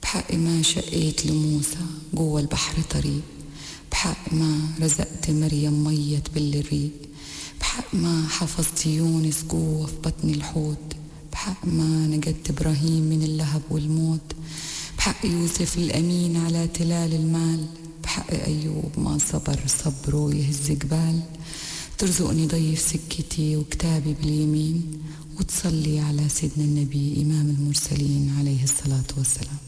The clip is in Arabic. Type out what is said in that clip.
بحق ما شقيت لموسى جوا البحر طريق، بحق ما رزقت مريم مية تبل الريق، بحق ما حفظت يونس جوا في بطن الحوت، بحق ما نجدت إبراهيم من اللهب والموت، بحق يوسف الأمين على تلال المال، بحق أيوب ما صبر صبره يهز جبال. ترزقني ضيف سكتي وكتابي باليمين، وتصلي على سيدنا النبي إمام المرسلين عليه الصلاة والسلام.